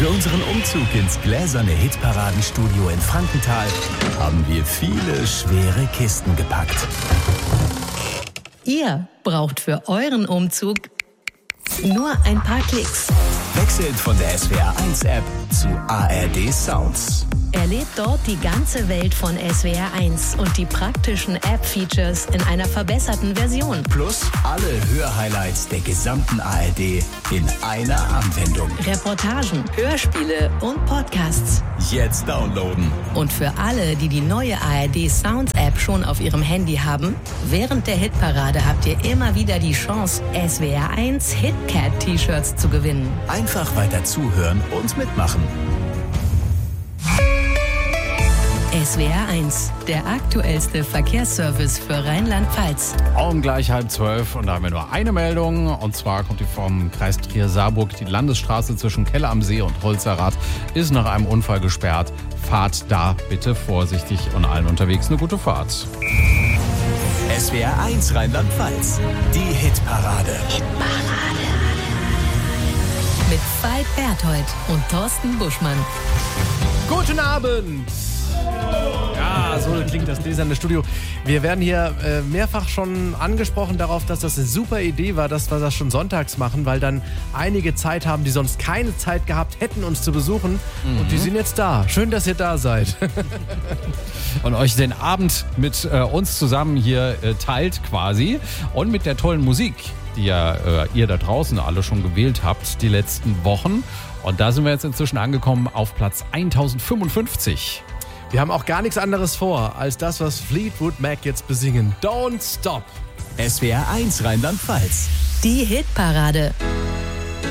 Für unseren Umzug ins gläserne Hitparadenstudio in Frankenthal haben wir viele schwere Kisten gepackt. Ihr braucht für euren Umzug nur ein paar Klicks. Wechselt von der SWR1-App zu ARD Sounds. Erlebt dort die ganze Welt von SWR1 und die praktischen App-Features in einer verbesserten Version. Plus alle Hörhighlights der gesamten ARD in einer Anwendung. Reportagen, Hörspiele und Podcasts. Jetzt downloaden. Und für alle, die die neue ARD Sounds App schon auf ihrem Handy haben, während der Hitparade habt ihr immer wieder die Chance, SWR1 HitCat T-Shirts zu gewinnen. Einfach weiter zuhören und mitmachen. SWR1, der aktuellste Verkehrsservice für Rheinland-Pfalz. Gleich 11:30 und da haben wir nur eine Meldung. Und zwar kommt die vom Kreis Trier-Saarburg. Die Landesstraße zwischen Keller am See und Holzerrath ist nach einem Unfall gesperrt. Fahrt da bitte vorsichtig und allen unterwegs eine gute Fahrt. SWR1 Rheinland-Pfalz, die Hitparade. Mit Veit Berthold und Thorsten Buschmann. Guten Abend! Ja, so klingt das gläserne Studio. Wir werden hier mehrfach schon angesprochen darauf, dass das eine super Idee war, dass wir das schon sonntags machen, weil dann einige Zeit haben, die sonst keine Zeit gehabt hätten, uns zu besuchen. Und die sind jetzt da. Schön, dass ihr da seid. Und euch den Abend mit uns zusammen hier teilt quasi und mit der tollen Musik, die ja ihr da draußen alle schon gewählt habt die letzten Wochen. Und da sind wir jetzt inzwischen angekommen auf Platz 1055. Wir haben auch gar nichts anderes vor, als das, was Fleetwood Mac jetzt besingen. Don't Stop. SWR1 Rheinland-Pfalz. Die Hitparade.